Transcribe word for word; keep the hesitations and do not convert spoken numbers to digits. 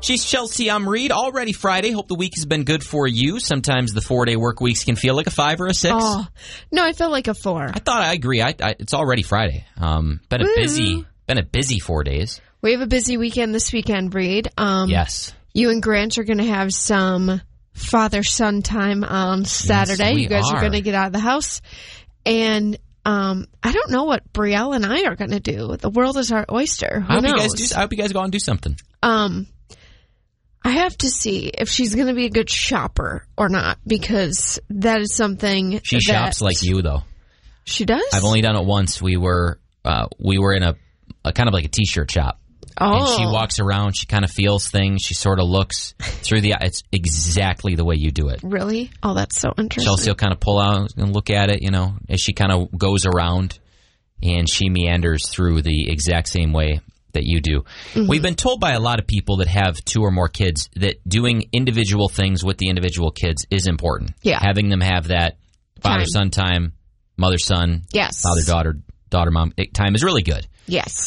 She's Chelsea, I'm Reed. Already Friday. Hope the week has been good for you. Sometimes the four-day work weeks can feel like a five or a six. Oh, no, I feel like a four. I thought I agree. I, I, it's already Friday. Um, been a Woo. busy, been a busy four days. We have a busy weekend this weekend, Reed. Um, yes. You and Grant are going to have some father-son time on Saturday. Yes, we you guys are, are going to get out of the house. And um, I don't know what Brielle and I are going to do. The world is our oyster. Who I hope knows? you guys do. I hope you guys go out and do something. Um, I have to see if she's going to be a good shopper or not, because that is something. She that shops like you, though. She does? I've only done it once. We were uh, we were in a, a kind of like a T-shirt shop. Oh. And she walks around. She kind of feels things. She sort of looks through the. It's exactly the way you do it. Really? Oh, that's so interesting. Chelsea will kind of pull out and look at it, you know, as she kind of goes around, and she meanders through the exact same way that you do. Mm-hmm. We've been told by a lot of people that have two or more kids that doing individual things with the individual kids is important. Yeah. Having them have that father-son time, mother-son, yes. father-daughter, daughter-mom time is really good. Yes.